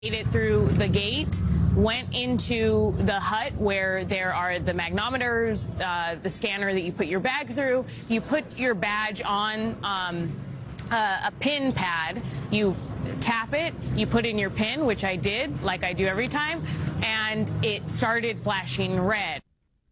Made it through the gate, went into the hut where there are the magnometers, the scanner that you put your bag through. You put your badge on a pin pad. You tap it, you put in your pin, which I did, like I do every time, and it started flashing red.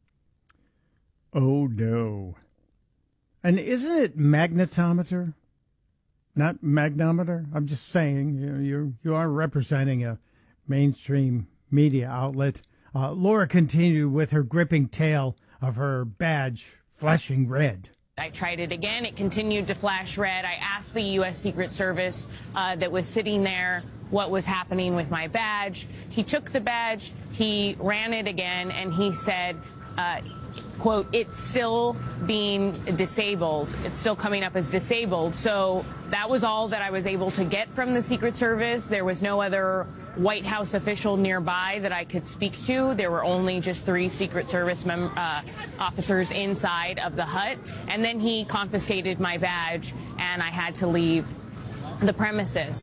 Oh, no. And isn't it magnetometer? Not magnometer? I'm just saying, you are representing a mainstream media outlet. Laura continued with her gripping tale of her badge flashing red. I tried it again. It continued to flash red. I asked the U.S. Secret Service that was sitting there what was happening with my badge. He took the badge, he ran it again, and he said, quote, it's still being disabled. It's still coming up as disabled. So that was all that I was able to get from the Secret Service. There was no other White House official nearby that I could speak to. There were only just 3 Secret Service officers inside of the hut. And then he confiscated my badge, and I had to leave the premises.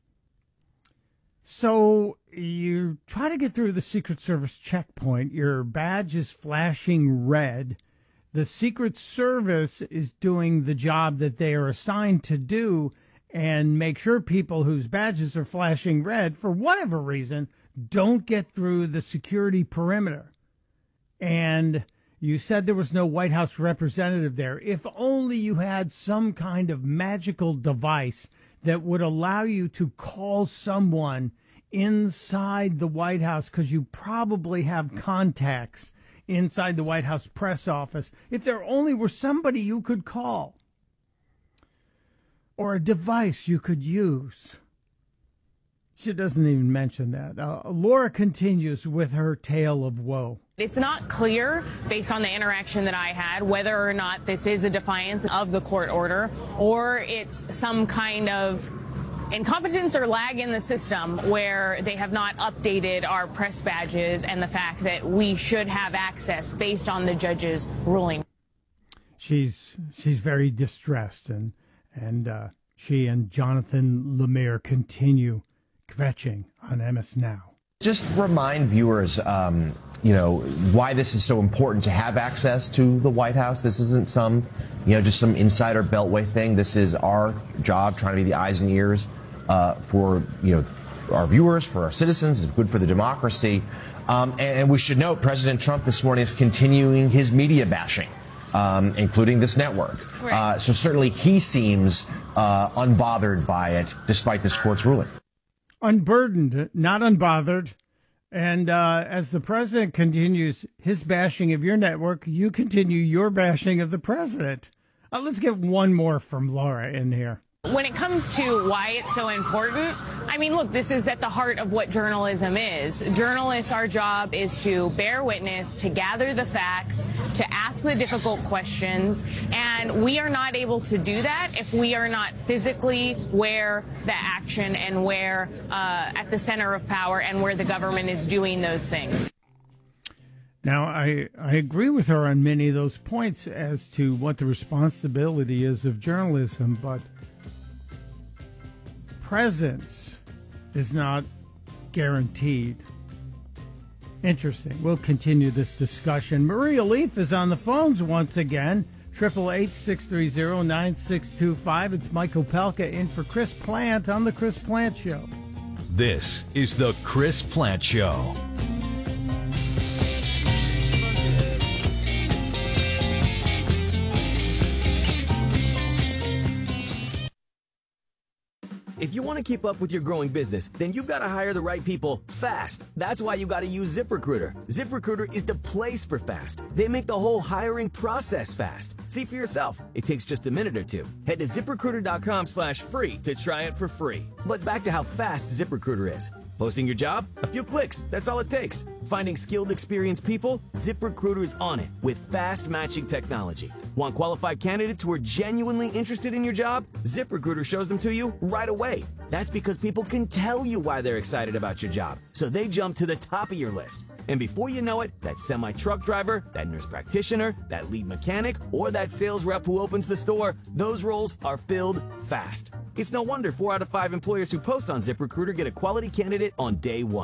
So you try to get through the Secret Service checkpoint. Your badge is flashing red. The Secret Service is doing the job that they are assigned to do and make sure people whose badges are flashing red, for whatever reason, don't get through the security perimeter. And you said there was no White House representative there. If only you had some kind of magical device that would allow you to call someone inside the White House, because you probably have contacts inside the White House press office. If there only were somebody you could call or a device you could use. She doesn't even mention that. Laura continues with her tale of woe. It's not clear, based on the interaction that I had, whether or not this is a defiance of the court order or it's some kind of incompetence or lag in the system where they have not updated our press badges and the fact that we should have access based on the judge's ruling. She's very distressed, and she and Jonathan Lemire continue kvetching on MS Now. Just remind viewers, why this is so important to have access to the White House. This isn't some, just some insider beltway thing. This is our job, trying to be the eyes and ears for, our viewers, for our citizens. It's good for the democracy. And we should note President Trump this morning is continuing his media bashing, including this network. Right. So certainly he seems unbothered by it, despite this court's ruling. Unburdened, not unbothered. And as the president continues his bashing of your network, you continue your bashing of the president. Let's get one more from Laura in here. When it comes to why it's so important, I mean, look, this is at the heart of what journalism is. Journalists, our job is to bear witness, to gather the facts, to ask the difficult questions, and we are not able to do that if we are not physically where the action and where at the center of power and where the government is doing those things. Now, I agree with her on many of those points as to what the responsibility is of journalism, but presence is not guaranteed. Interesting. We'll continue this discussion. Maria Leaf is on the phones once again. 888-630-9625. It's Mike Opelka in for Chris Plant on The Chris Plant Show. This is The Chris Plant Show. If you want to keep up with your growing business, then you've got to hire the right people fast. That's why you got to use ZipRecruiter. ZipRecruiter is the place for fast. They make the whole hiring process fast. See for yourself. It takes just a minute or two. Head to ZipRecruiter.com/free to try it for free. But back to how fast ZipRecruiter is. Posting your job? A few clicks. That's all it takes. Finding skilled, experienced people? ZipRecruiter is on it with fast matching technology. Want qualified candidates who are genuinely interested in your job? ZipRecruiter shows them to you right away. That's because people can tell you why they're excited about your job, so they jump to the top of your list. And before you know it, that semi-truck driver, that nurse practitioner, that lead mechanic, or that sales rep who opens the store, those roles are filled fast. It's no wonder 4 out of 5 employers who post on ZipRecruiter get a quality candidate on day one.